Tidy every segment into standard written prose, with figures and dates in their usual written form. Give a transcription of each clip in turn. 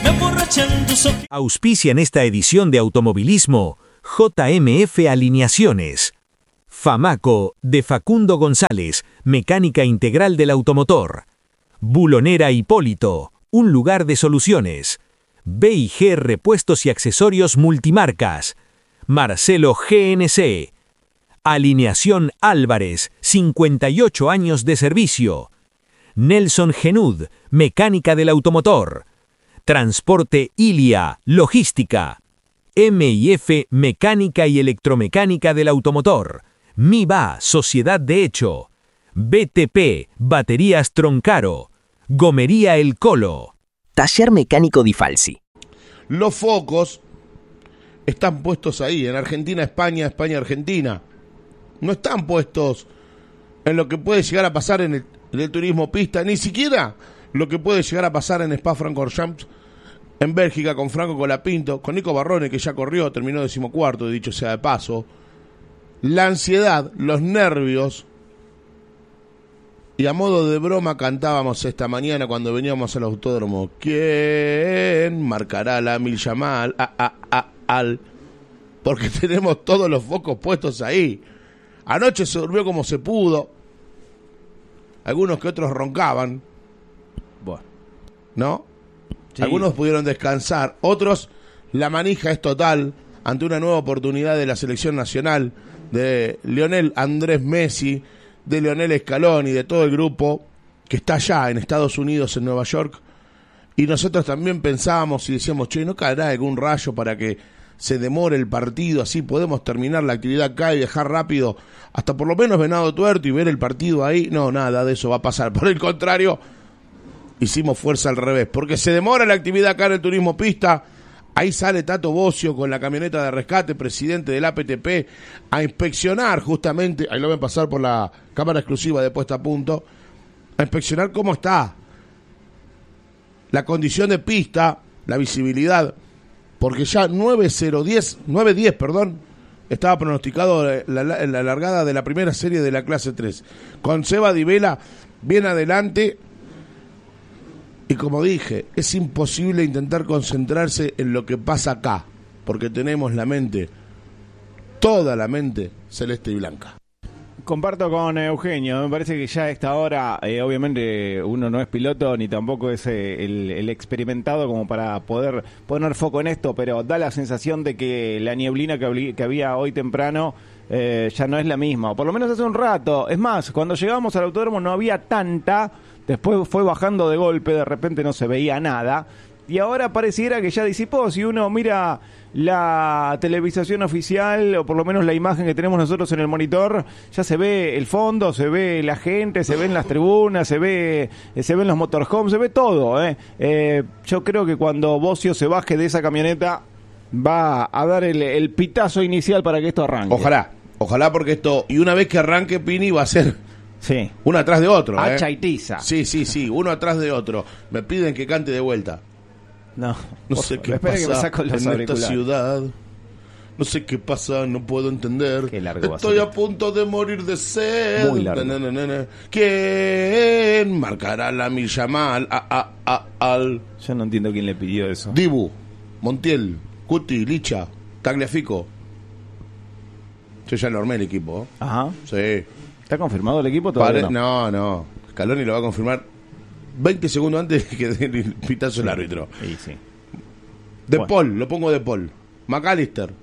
me emborrachan tus ojos. Auspicia en esta edición de Automovilismo JMF Alineaciones. Famaco, de Facundo González, mecánica integral del automotor. Bulonera Hipólito, un lugar de soluciones. B&G Repuestos y Accesorios Multimarcas. Marcelo GNC. Alineación Álvarez, 58 años de servicio. Nelson Genud, mecánica del automotor. Transporte Ilia, logística. M&F, mecánica y electromecánica del automotor. MIBA, sociedad de hecho. BTP, baterías Troncaro. Gomería El Colo. Taller mecánico Di Falsi. Los focos están puestos ahí, en Argentina, España, España, Argentina. No están puestos en lo que puede llegar a pasar en el turismo pista, ni siquiera lo que puede llegar a pasar en Spa-Francorchamps, en Bélgica, con Franco Colapinto, con Nico Barrone, que ya corrió, terminó 14º, dicho sea de paso. La ansiedad, los nervios, y a modo de broma cantábamos esta mañana cuando veníamos al autódromo: ¿quién marcará la mil Yamal? Porque tenemos todos los focos puestos ahí. Anoche se durmió como se pudo. Algunos que otros roncaban. Bueno. ¿No? Sí. Algunos pudieron descansar. Otros, la manija es total ante una nueva oportunidad de la selección nacional, de Lionel Andrés Messi, de Lionel Scaloni, de todo el grupo que está allá en Estados Unidos, en Nueva York. Y nosotros también pensábamos y decíamos, che, ¿no caerá algún rayo para que se demore el partido? Así podemos terminar la actividad acá y dejar rápido hasta por lo menos Venado Tuerto y ver el partido ahí. No, nada de eso va a pasar. Por el contrario, hicimos fuerza al revés, porque se demora la actividad acá en el turismo pista. Ahí sale Tato Bocio con la camioneta de rescate, presidente del APTP, a inspeccionar justamente, ahí lo ven pasar por la cámara exclusiva de Puesta a Punto, a inspeccionar cómo está la condición de pista, la visibilidad, porque ya 9-10, estaba pronosticado la largada de la primera serie de la clase 3, con Seba Di Vela bien adelante. Y como dije, es imposible intentar concentrarse en lo que pasa acá, porque tenemos la mente, toda la mente celeste y blanca. Comparto con Eugenio, me parece que ya a esta hora, obviamente uno no es piloto ni tampoco es el experimentado como para poder poner foco en esto, pero da la sensación de que la nieblina que había hoy temprano ya no es la misma, o por lo menos hace un rato. Es más, cuando llegamos al autódromo no había tanta. Después fue bajando de golpe, de repente no se veía nada. Y ahora pareciera que ya disipó. Si uno mira la televisación oficial, o por lo menos la imagen que tenemos nosotros en el monitor, ya se ve el fondo, se ve la gente, se ven las tribunas, se ven los motorhomes, se ve todo. Yo creo que cuando Bocio se baje de esa camioneta, va a dar el pitazo inicial para que esto arranque. Ojalá porque esto, y una vez que arranque Pini va a ser... Sí. Uno atrás de otro. Hacha y tiza. Sí, uno atrás de otro. Me piden que cante de vuelta. No sé qué pasa que me saco los en esta ciudad. No sé qué pasa, no puedo entender. Qué largo Estoy a punto de morir de sed. Muy largo. ¿Quién marcará la mil Yamal? Yo no entiendo quién le pidió eso. Dibu, Montiel, Cuti, Licha, Tagliafico. Yo ya lo armé el equipo. Ajá. Sí. ¿Está confirmado el equipo todavía? No. Scaloni lo va a confirmar 20 segundos antes de que dé el pitazo el árbitro. Sí. Paul, lo pongo de Paul. McAllister.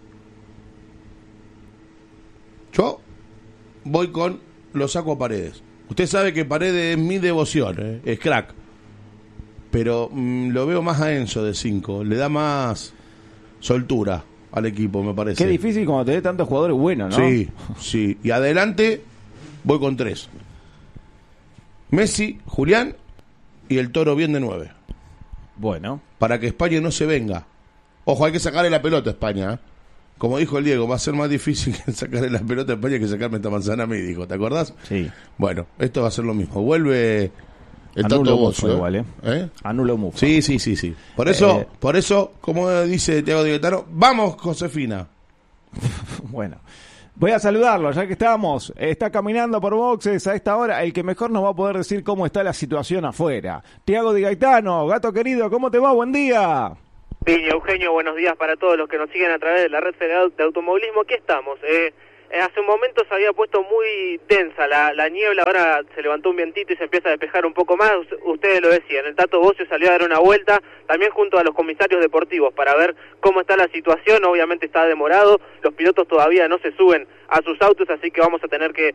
Yo voy con lo saco a Paredes. Usted sabe que Paredes es mi devoción, es crack. Pero lo veo más a Enzo de 5. Le da más soltura al equipo, me parece. Qué difícil cuando tenés tantos jugadores buenos, ¿no? Sí. Y adelante voy con 3. Messi, Julián y el Toro bien de 9. Bueno. Para que España no se venga. Ojo, hay que sacarle la pelota a España. Como dijo el Diego, va a ser más difícil que sacarle la pelota a España que sacarme esta manzana a mí, dijo. ¿Te acordás? Sí. Bueno, esto va a ser lo mismo. Vuelve el Anulo Tato Bocio. Igual, Anulo Mufa. Sí. Por eso, como dice Thiago Di Gaetano, vamos, Josefina. Bueno. Voy a saludarlo, ya que estamos. Está caminando por boxes a esta hora, el que mejor nos va a poder decir cómo está la situación afuera. Tiago Di Gaetano, gato querido, ¿cómo te va? Buen día. Sí, Eugenio, buenos días para todos los que nos siguen a través de la Red Federal de Automovilismo. Aquí estamos. Hace un momento se había puesto muy densa la niebla, ahora se levantó un vientito y se empieza a despejar un poco más. Ustedes lo decían, el Tato Bocio salió a dar una vuelta, también junto a los comisarios deportivos, para ver cómo está la situación. Obviamente está demorado, los pilotos todavía no se suben a sus autos, así que vamos a tener que